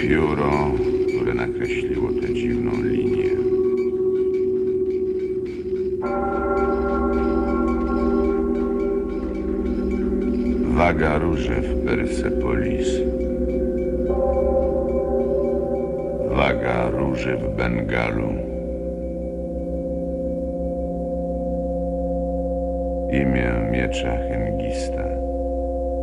pióro, które nakreśliło tę dziwną linię. Waga róży w Persepolis. Waga róży w Bengalu. Imię miecza Hengista.